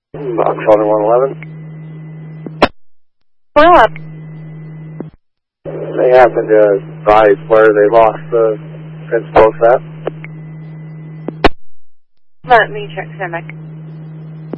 Foxtrot 111. Well, They happen to advise where they lost the fence post at? let me check, Semic.